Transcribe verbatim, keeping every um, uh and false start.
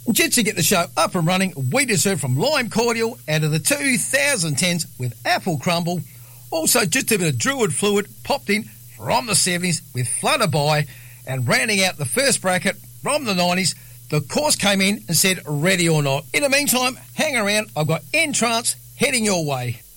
Just to get the show up and running, we just heard from Lime Cordial out of the two thousand tens with Apple Crumble. Also, just a bit of Druid Fluid popped in from the seventies with Flutterby. And rounding out the first bracket from the nineties, The Course came in and said, ready or not. In the meantime, hang around. I've got Entrance heading your way.